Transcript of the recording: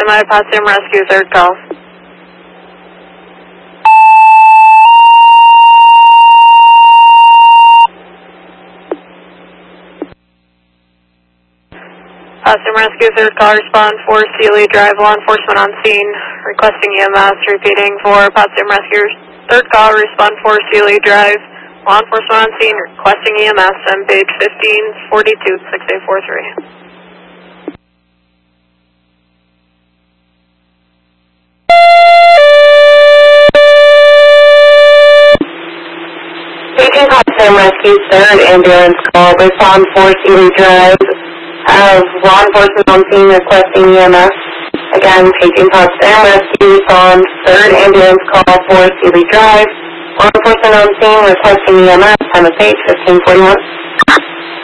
TMI Potsdam Rescue, third call. Potsdam Rescue, third call, respond for Sealy Drive, law enforcement on scene, requesting EMS, repeating for Potsdam Rescue, third call, respond for Sealy Drive, law enforcement on scene, requesting EMS, MPage 1542, 6843. Paging Potsdam Rescue, third ambulance call, respond for Sealy Drive, law enforcement on scene requesting EMS. Again, paging Potsdam Rescue, respond, third ambulance call for Sealy Drive, law enforcement on scene requesting EMS, time of page 1541.